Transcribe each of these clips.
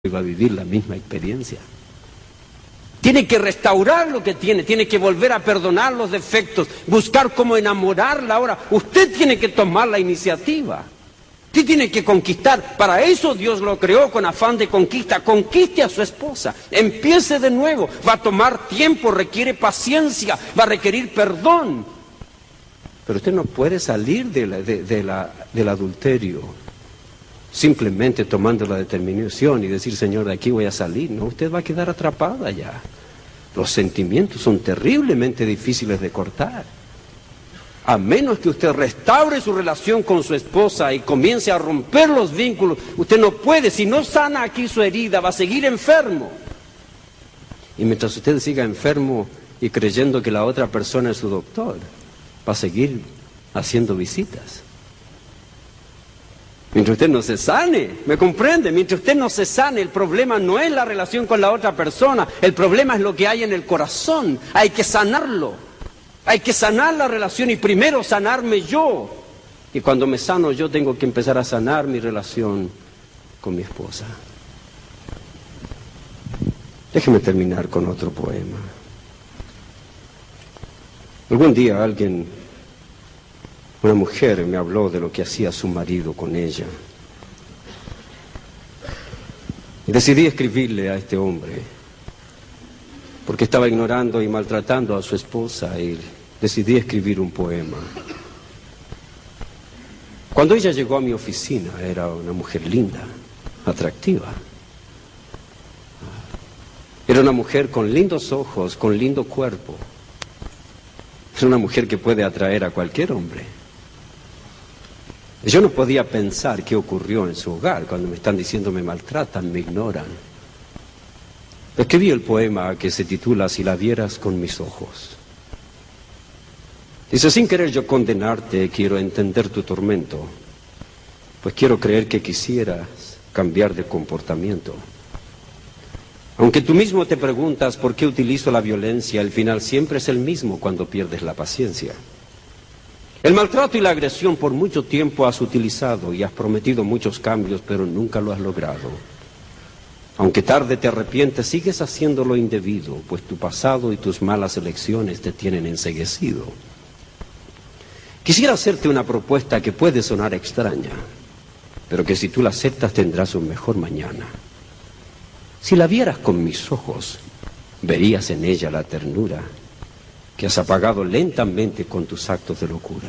va a vivir la misma experiencia. Tiene que restaurar lo que tiene que volver a perdonar los defectos, buscar cómo enamorarla. Ahora, usted tiene que tomar la iniciativa. Usted tiene que conquistar. Para eso Dios lo creó con afán de conquista. Conquiste a su esposa. Empiece de nuevo. Va a tomar tiempo, requiere paciencia, va a requerir perdón. Pero usted no puede salir del adulterio simplemente tomando la determinación y decir, Señor, de aquí voy a salir. No, usted va a quedar atrapada ya. Los sentimientos son terriblemente difíciles de cortar. A menos que usted restaure su relación con su esposa y comience a romper los vínculos, usted no puede. Si no sana aquí su herida, va a seguir enfermo. Y mientras usted siga enfermo y creyendo que la otra persona es su doctor, va a seguir haciendo visitas. Mientras usted no se sane, ¿me comprende? Mientras usted no se sane, el problema no es la relación con la otra persona, el problema es lo que hay en el corazón. Hay que sanarlo, hay que sanar la relación y primero sanarme yo. Y cuando me sano yo tengo que empezar a sanar mi relación con mi esposa. Déjeme terminar con otro poema. Algún día una mujer me habló de lo que hacía su marido con ella. Y decidí escribirle a este hombre, porque estaba ignorando y maltratando a su esposa, y decidí escribir un poema. Cuando ella llegó a mi oficina, era una mujer linda, atractiva. Era una mujer con lindos ojos, con lindo cuerpo. Era una mujer que puede atraer a cualquier hombre. Yo no podía pensar qué ocurrió en su hogar cuando me están diciendo me maltratan, me ignoran. Escribí el poema que se titula Si la vieras con mis ojos. Dice, sin querer yo condenarte, quiero entender tu tormento, pues quiero creer que quisieras cambiar de comportamiento. Aunque tú mismo te preguntas por qué utilizo la violencia, el final siempre es el mismo cuando pierdes la paciencia. El maltrato y la agresión por mucho tiempo has utilizado y has prometido muchos cambios, pero nunca lo has logrado. Aunque tarde te arrepientes, sigues haciendo lo indebido, pues tu pasado y tus malas elecciones te tienen enceguecido. Quisiera hacerte una propuesta que puede sonar extraña, pero que si tú la aceptas tendrás un mejor mañana. Si la vieras con mis ojos, verías en ella la ternura que has apagado lentamente con tus actos de locura.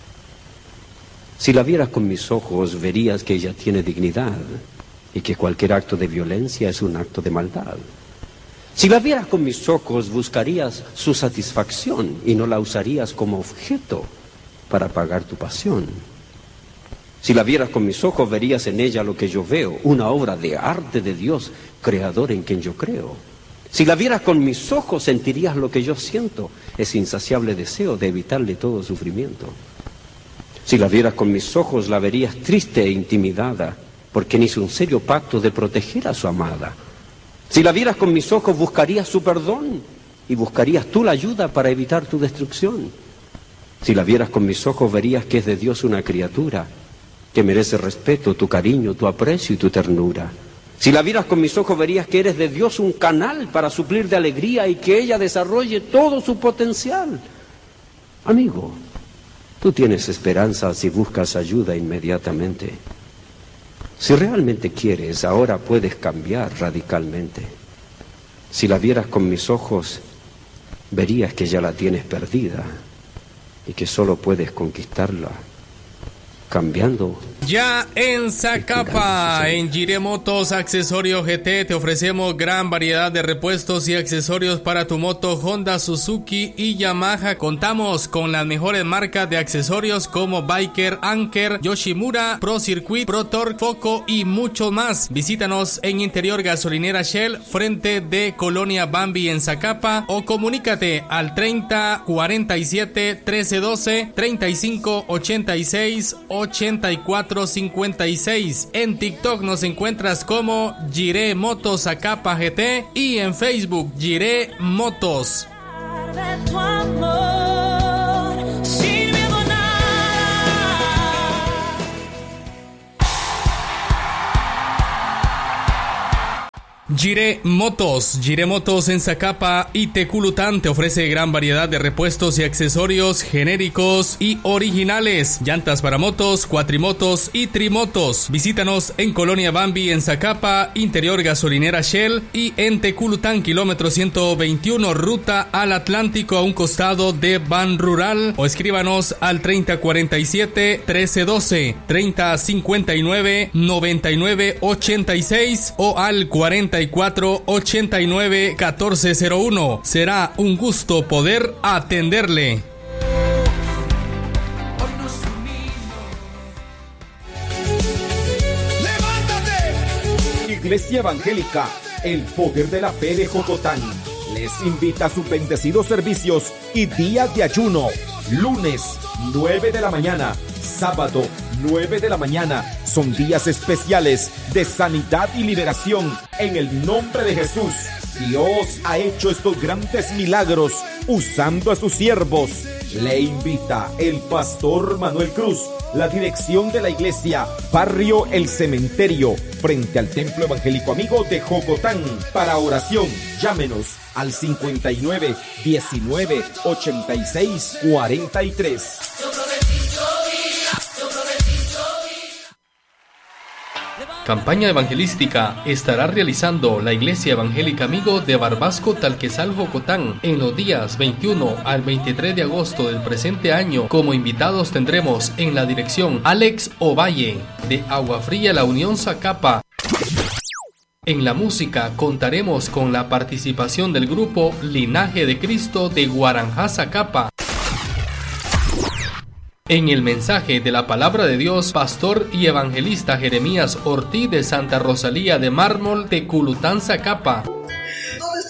Si la vieras con mis ojos, verías que ella tiene dignidad y que cualquier acto de violencia es un acto de maldad. Si la vieras con mis ojos, buscarías su satisfacción y no la usarías como objeto para apagar tu pasión. Si la vieras con mis ojos, verías en ella lo que yo veo, una obra de arte de Dios, creador en quien yo creo. Si la vieras con mis ojos, sentirías lo que yo siento, ese insaciable deseo de evitarle todo sufrimiento. Si la vieras con mis ojos, la verías triste e intimidada, porque no hizo un serio pacto de proteger a su amada. Si la vieras con mis ojos, buscarías su perdón y buscarías tú la ayuda para evitar tu destrucción. Si la vieras con mis ojos, verías que es de Dios una criatura que merece respeto, tu cariño, tu aprecio y tu ternura. Si la vieras con mis ojos, verías que eres de Dios un canal para suplir de alegría y que ella desarrolle todo su potencial. Amigo, tú tienes esperanza si buscas ayuda inmediatamente. Si realmente quieres, ahora puedes cambiar radicalmente. Si la vieras con mis ojos, verías que ya la tienes perdida y que solo puedes conquistarla cambiando. Ya en Zacapa, en Jiré Motos Accesorios GT, te ofrecemos gran variedad de repuestos y accesorios para tu moto Honda, Suzuki y Yamaha. Contamos con las mejores marcas de accesorios como Biker, Anker, Yoshimura, Pro Circuit, Pro Torque, Foco y mucho más. Visítanos en Interior Gasolinera Shell, frente de Colonia Bambi en Zacapa, o comunícate al 30 47 13 12 35 86 84 56. En TikTok nos encuentras como Jiré Motos Zacapa GT y en Facebook Jiré Motos. Jiré Motos en Zacapa y Teculután te ofrece gran variedad de repuestos y accesorios genéricos y originales, llantas para motos, cuatrimotos y trimotos. Visítanos en Colonia Bambi en Zacapa, interior gasolinera Shell, y en Teculután, kilómetro 121, ruta al Atlántico, a un costado de Ban Rural, o escríbanos al 3047-1312, 3059-9986 o al 4489-1401. Será un gusto poder atenderle. Iglesia Evangélica, el poder de la fe de Jocotán, les invita a sus bendecidos servicios y días de ayuno. Lunes, 9 de la mañana, sábado, 9 de la mañana. Son días especiales de sanidad y liberación en el nombre de Jesús. Dios ha hecho estos grandes milagros usando a sus siervos. Le invita el pastor Manuel Cruz, la dirección de la iglesia, barrio El Cementerio, frente al Templo Evangélico Amigo de Jocotán. Para oración, llámenos al 59 19 86 43. Campaña evangelística estará realizando la Iglesia Evangélica Amigo de Barbasco, Talquezal, Jocotán en los días 21 al 23 de agosto del presente año. Como invitados tendremos en la dirección Alex Ovalle de Agua Fría La Unión Zacapa. En la música contaremos con la participación del grupo Linaje de Cristo de Guaranjá, Zacapa. En el mensaje de la palabra de Dios, pastor y evangelista Jeremías Ortiz de Santa Rosalía de Mármol, Teculután, Zacapa.